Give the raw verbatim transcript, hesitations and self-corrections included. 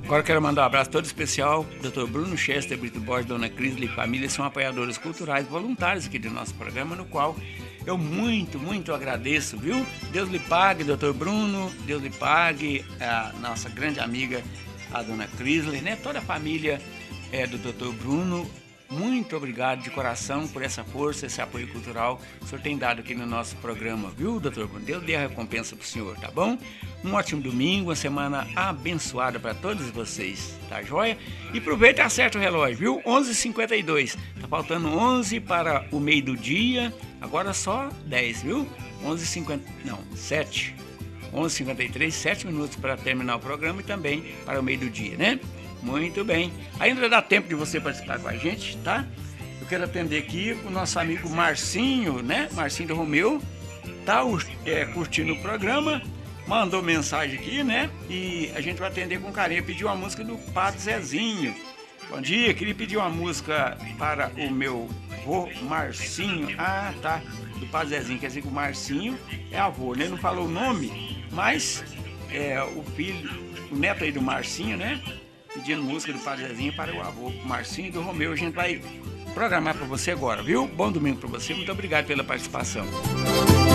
Agora quero mandar um abraço todo especial. doutor Bruno Chester, Brito Borges, Dona Crisley e família são apoiadores culturais voluntários aqui do nosso programa, no qual eu muito, muito agradeço, viu? Deus lhe pague, doutor Bruno, Deus lhe pague, a nossa grande amiga, a Dona Crisley, né? Toda a família é, do doutor Bruno. Muito obrigado de coração por essa força, esse apoio cultural que o senhor tem dado aqui no nosso programa, viu, doutor Bruno? Deus dê a recompensa pro senhor, tá bom? Um ótimo domingo, uma semana abençoada para todos vocês, tá joia? E aproveita e acerta o relógio, viu? onze e cinquenta e dois, tá faltando onze para o meio do dia, agora só dez, viu? onze e cinquenta, não, sete. onze e cinquenta e três, sete minutos para terminar o programa e também para o meio do dia, né? Muito bem. Ainda dá tempo de você participar com a gente, tá? Eu quero atender aqui o nosso amigo Marcinho, né? Marcinho do Romeu, tá é, curtindo o programa, mandou mensagem aqui, né? E a gente vai atender com carinho. Pediu uma música do Padre Zezinho. Bom dia, queria pedir uma música para o meu avô Marcinho. Ah, tá. Do Padre Zezinho, quer dizer que o Marcinho é avô, né? Não falou o nome, mas é o filho, o neto aí do Marcinho, né? Pedindo música do Padre Zezinho para o avô Marcinho do Romeu. A gente vai programar para você agora, viu? Bom domingo para você, muito obrigado pela participação.